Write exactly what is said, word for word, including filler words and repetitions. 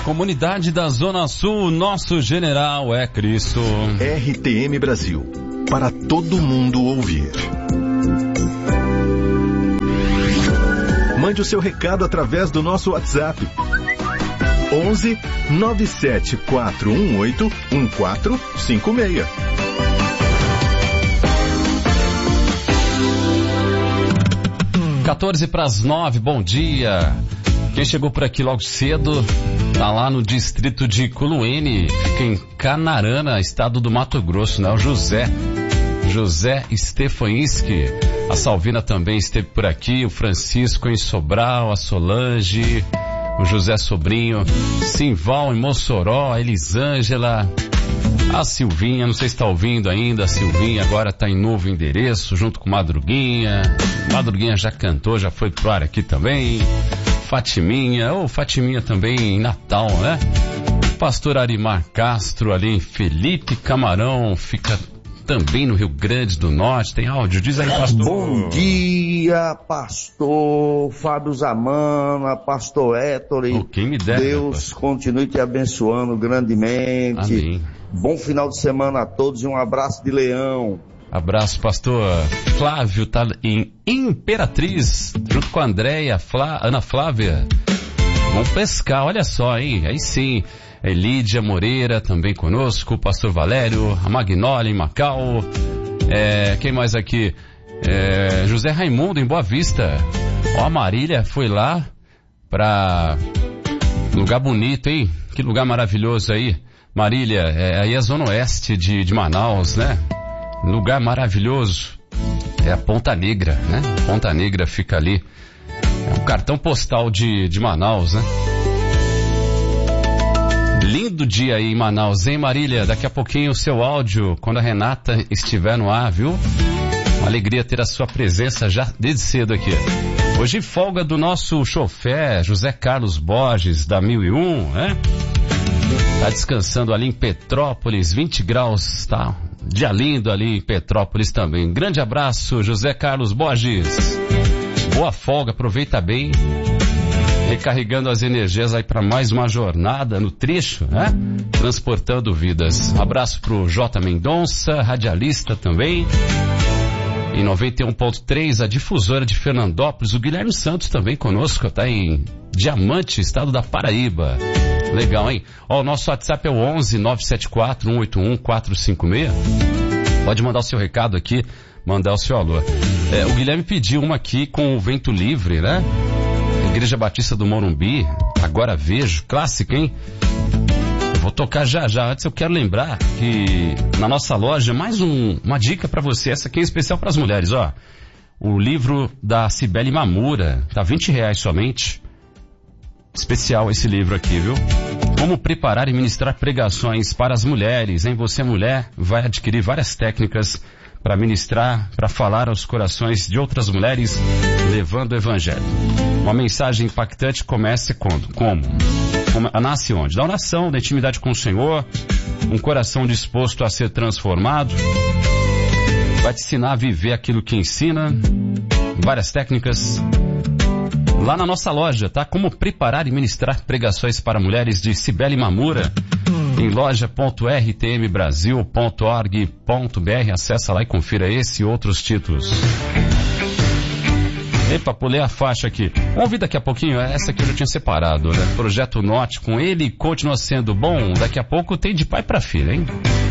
Comunidade da Zona Sul, nosso general é Cristo. R T M Brasil, para todo mundo ouvir. Mande o seu recado através do nosso WhatsApp. onze nove sete quatro um oito um quatro cinco seis. quatorze para as nove, bom dia. Quem chegou por aqui logo cedo tá lá no distrito de Culuene, fica em Canarana, estado do Mato Grosso, né? O José, José Stefansky. A Salvina também esteve por aqui, o Francisco em Sobral, a Solange, o José Sobrinho, Simval em Mossoró, a Elisângela, a Silvinha, não sei se está ouvindo ainda, a Silvinha agora está em novo endereço, junto com Madruguinha. Madruguinha já cantou, já foi pro ar aqui também. Fatiminha, ou oh, Fatiminha também em Natal, né? Pastor Arimar Castro ali em Felipe Camarão, fica também no Rio Grande do Norte. Tem áudio? Diz aí, pastor. Bom dia, pastor Fábio Zamana, pastor Héctor. Oh, quem me dera, Deus pastor. Continue te abençoando grandemente. Amém. Bom final de semana a todos e um abraço de leão. Abraço, pastor Flávio, tá em Imperatriz, junto com a Andréia, Flá, Ana Flávia. Vamos pescar, olha só, hein? Aí sim. Lídia Moreira também conosco, o pastor Valério, a Magnólia em Macau, é, quem mais aqui? É, José Raimundo em Boa Vista. Ó, a Marília foi lá pra lugar bonito, hein? Que lugar maravilhoso aí. Marília, é, aí é a zona oeste de, de Manaus, né? Lugar maravilhoso. É a Ponta Negra, né? Ponta Negra fica ali. É um cartão postal de, de Manaus, né? Lindo dia aí em Manaus, hein, Marília? Daqui a pouquinho o seu áudio, quando a Renata estiver no ar, viu? Uma alegria ter a sua presença já desde cedo aqui. Hoje folga do nosso chofer, José Carlos Borges, da mil e um, né? Tá descansando ali em Petrópolis, vinte graus, tá? Dia lindo ali em Petrópolis também. Grande abraço, José Carlos Borges. Boa folga, aproveita bem. Recarregando as energias aí para mais uma jornada no trecho, né? Transportando vidas. Um abraço pro J. Mendonça, radialista também. Em noventa e um ponto três, a difusora de Fernandópolis. O Guilherme Santos também conosco, tá em Diamante, estado da Paraíba. Legal, hein? Ó, o nosso WhatsApp é o onze nove sete quatro um oito um quatro cinco seis. Pode mandar o seu recado aqui, mandar o seu alô. É, o Guilherme pediu uma aqui com o Vento Livre, né? Igreja Batista do Morumbi, Agora Vejo, clássica, hein? Eu vou tocar já já. Antes eu quero lembrar que na nossa loja, mais um, uma dica pra você, essa aqui é especial pras mulheres, ó. O livro da Cibele Mamura, tá vinte reais somente. Especial esse livro aqui, viu? Como preparar e ministrar pregações para as mulheres, hein? Você, mulher, vai adquirir várias técnicas para ministrar, para falar aos corações de outras mulheres, levando o evangelho. Uma mensagem impactante começa quando? Como? Como? Nasce onde? Da oração, da intimidade com o Senhor, um coração disposto a ser transformado. Vai te ensinar a viver aquilo que ensina, várias técnicas. Lá na nossa loja, tá? Como preparar e ministrar pregações para mulheres, de Cibele Mamura, em loja ponto r t m brasil ponto org ponto b r. Acessa lá e confira esse e outros títulos. Epa, pulei a faixa aqui. Vamos ouvir daqui a pouquinho, essa aqui eu já tinha separado, né? Projeto Norte, com ele continua sendo bom. Daqui a pouco tem de pai pra filha, hein?